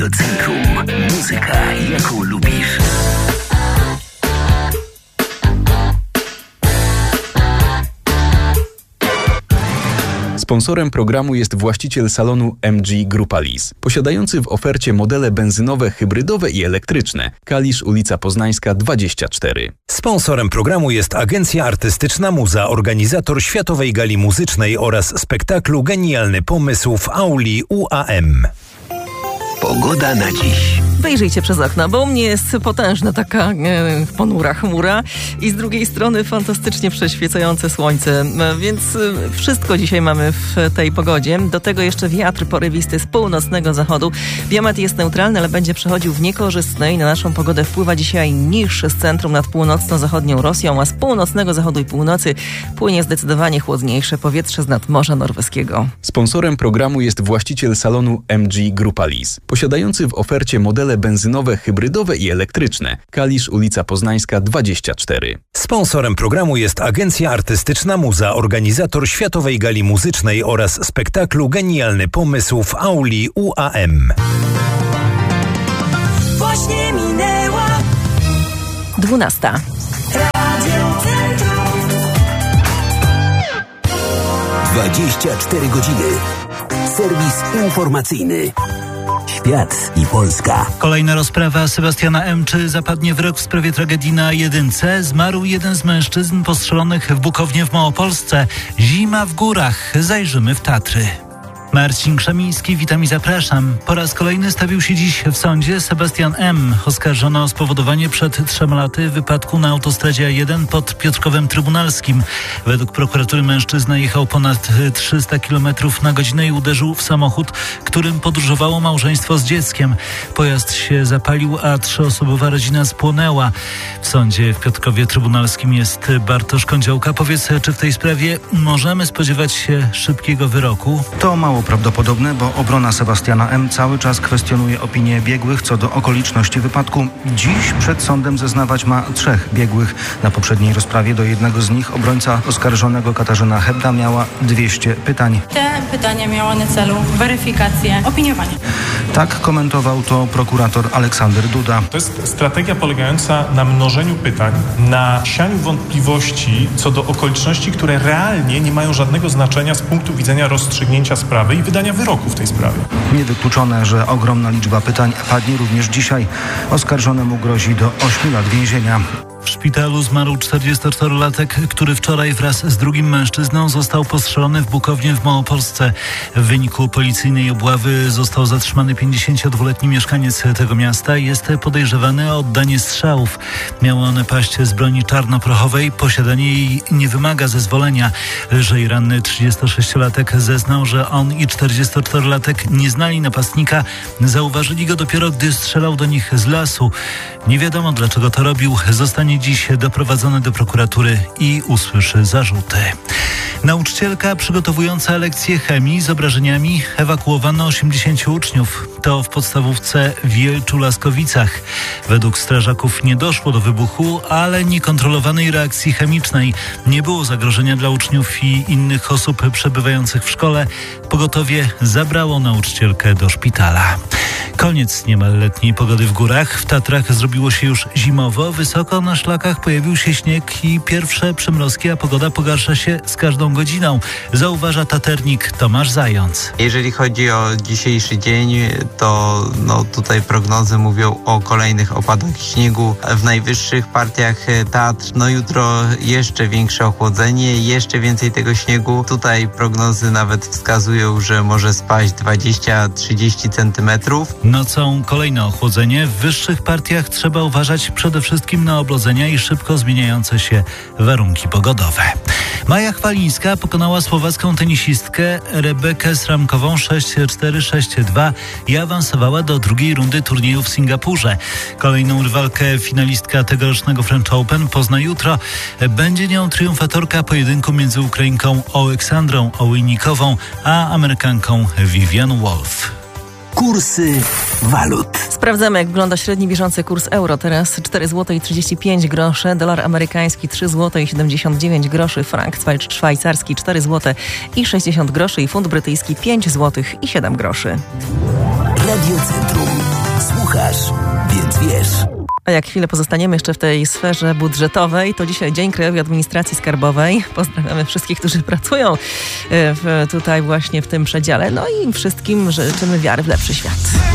Radiocentrum. Muzyka, jaką lubisz. Sponsorem programu jest właściciel salonu MG Grupa Lis, posiadający w ofercie modele benzynowe, hybrydowe i elektryczne. Kalisz, ulica Poznańska 24. Sponsorem programu jest Agencja Artystyczna Muza, organizator Światowej Gali Muzycznej oraz spektaklu Genialny Pomysł w auli UAM. Pogoda na dziś. Wyjrzyjcie przez okno, bo u mnie jest potężna taka ponura chmura i z drugiej strony fantastycznie przeświecające słońce, więc wszystko dzisiaj mamy w tej pogodzie. Do tego jeszcze wiatr porywisty z północnego zachodu. Biometr jest neutralny, ale będzie przechodził w niekorzystny i na naszą pogodę wpływa dzisiaj niższy z centrum nad północno-zachodnią Rosją, a z północnego zachodu i północy płynie zdecydowanie chłodniejsze powietrze z nadmorza norweskiego. Sponsorem programu jest właściciel salonu MG Grupa Lis, posiadający w ofercie modele benzynowe, hybrydowe i elektryczne. Kalisz, ulica Poznańska 24. Sponsorem programu jest Agencja Artystyczna Muza, organizator Światowej Gali Muzycznej oraz spektaklu Genialny Pomysł w auli UAM. Właśnie minęła 12. Radiocentrum. 24 godziny. Serwis informacyjny. Świat i Polska. Kolejna rozprawa Sebastiana M. Czy zapadnie wyrok w sprawie tragedii na Jedynce? Zmarł jeden z mężczyzn postrzelonych w Bukownie w Małopolsce. Zima w górach. Zajrzymy w Tatry. Marcin Krzemiński, witam i zapraszam. Po raz kolejny stawił się dziś w sądzie Sebastian M. Oskarżony o spowodowanie przed 3 laty wypadku na autostradzie A1 pod Piotrkowem Trybunalskim. Według prokuratury mężczyzna jechał ponad 300 km na godzinę i uderzył w samochód, którym podróżowało małżeństwo z dzieckiem. Pojazd się zapalił, a 3-osobowa rodzina spłonęła. W sądzie w Piotrkowie Trybunalskim jest Bartosz Kądziołka. Powiedz, czy w tej sprawie możemy spodziewać się szybkiego wyroku? To mało prawdopodobne, bo obrona Sebastiana M. cały czas kwestionuje opinię biegłych co do okoliczności wypadku. Dziś przed sądem zeznawać ma 3 biegłych. Na poprzedniej rozprawie do jednego z nich obrońca oskarżonego Katarzyna Hebda miała 200 pytań. Te pytania miały na celu weryfikację, opiniowanie. Tak komentował to prokurator Aleksander Duda. To jest strategia polegająca na mnożeniu pytań, na sianiu wątpliwości co do okoliczności, które realnie nie mają żadnego znaczenia z punktu widzenia rozstrzygnięcia sprawy i wydania wyroku w tej sprawie. Niewykluczone, że ogromna liczba pytań padnie również dzisiaj. Oskarżonemu grozi do 8 lat więzienia. W szpitalu zmarł 44-latek, który wczoraj wraz z drugim mężczyzną został postrzelony w Bukownie w Małopolsce. W wyniku policyjnej obławy został zatrzymany 52-letni mieszkaniec tego miasta. Jest podejrzewany o oddanie strzałów. Miały one paść z broni czarnoprochowej. Posiadanie jej nie wymaga zezwolenia. Lżej ranny 36-latek zeznał, że on i 44-latek nie znali napastnika. Zauważyli go dopiero, gdy strzelał do nich z lasu. Nie wiadomo, dlaczego to robił. Zostanie dziś doprowadzony do prokuratury i usłyszy zarzuty. Nauczycielka przygotowująca lekcje chemii z obrażeniami ewakuowano 80 uczniów. To w podstawówce w Wielczu-Laskowicach. Według strażaków nie doszło do wybuchu, ale niekontrolowanej reakcji chemicznej. Nie było zagrożenia dla uczniów i innych osób przebywających w szkole. Pogotowie zabrało nauczycielkę do szpitala. Koniec niemal letniej pogody w górach. W Tatrach zrobiło się już zimowo. Wysoko na szlakach pojawił się śnieg i pierwsze przymrozki, a pogoda pogarsza się z każdą godziną. Zauważa taternik Tomasz Zając. Jeżeli chodzi o dzisiejszy dzień, to tutaj prognozy mówią o kolejnych opadach śniegu w najwyższych partiach Tatr. Jutro jeszcze większe ochłodzenie, jeszcze więcej tego śniegu. Tutaj prognozy nawet wskazują, że może spaść 20-30 centymetrów. Nocą kolejne ochłodzenie. W wyższych partiach trzeba uważać przede wszystkim na oblodzenia i szybko zmieniające się warunki pogodowe. Maja Chwalińska pokonała słowacką tenisistkę Rebekę Sramkową 6-4, 6-2 i awansowała do drugiej rundy turnieju w Singapurze. Kolejną rywalkę finalistka tegorocznego French Open pozna jutro. Będzie nią triumfatorka pojedynku między Ukrainką Oleksandrą Ołejnikową a Amerykanką Vivian Wolf. Kursy walut. Sprawdzamy, jak wygląda średni bieżący kurs euro. Teraz 4 zł i 35 groszy, dolar amerykański 3 zł i 79 groszy, frank szwajcarski 4 zł i 60 groszy i funt brytyjski 5 zł i 7 groszy. Radiocentrum. słuchasz, więc wiesz. A jak chwilę pozostaniemy jeszcze w tej sferze budżetowej, to dzisiaj Dzień Krajowej Administracji Skarbowej. Pozdrawiamy wszystkich, którzy pracują tutaj właśnie w tym przedziale. No i wszystkim życzymy wiary w lepszy świat.